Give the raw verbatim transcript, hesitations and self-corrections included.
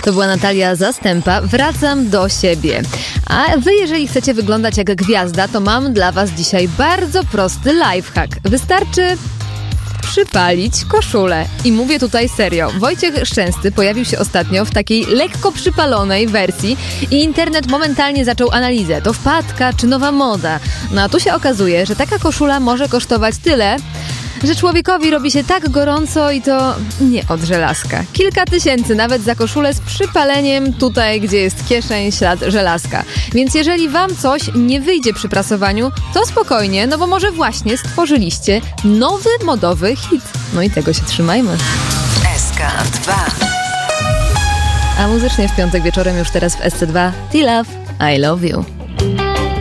To była Natalia Zastępa. Wracam do siebie. A wy, jeżeli chcecie wyglądać jak gwiazda, to mam dla was dzisiaj bardzo prosty lifehack. Wystarczy przypalić koszulę. I mówię tutaj serio. Wojciech Szczęsny pojawił się ostatnio w takiej lekko przypalonej wersji i internet momentalnie zaczął analizę. To wpadka czy nowa moda? No a tu się okazuje, że taka koszula może kosztować tyle, że człowiekowi robi się tak gorąco i to nie od żelazka. Kilka tysięcy nawet za koszulę z przypaleniem tutaj, gdzie jest kieszeń, ślad żelazka. Więc jeżeli wam coś nie wyjdzie przy prasowaniu, to spokojnie, no bo może właśnie stworzyliście nowy modowy hit. No i tego się trzymajmy. S K dwa. A muzycznie w piątek wieczorem już teraz w S C dwa T-Love, I Love You.